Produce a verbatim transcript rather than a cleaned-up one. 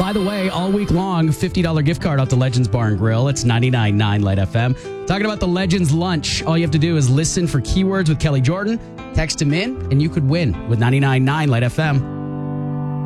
By the way, all week long, fifty dollars gift card out to Legends Bar and Grill. It's ninety-nine point nine Light F M. Talking about the Legends Lunch. All you have to do is listen for keywords with Kelly Jordan, text him in, and you could win with ninety-nine point nine Light F M.